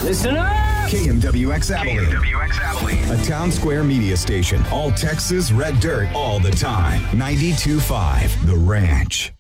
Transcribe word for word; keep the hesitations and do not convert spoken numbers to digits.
Listen up! K M W X Abilene. K M W X Abilene. A Town Square media station. All Texas red dirt all the time. ninety-two point five The Ranch.